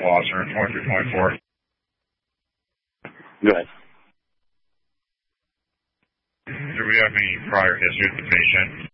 Gloucester, 2324. Go ahead. Do we have any prior history with the patient?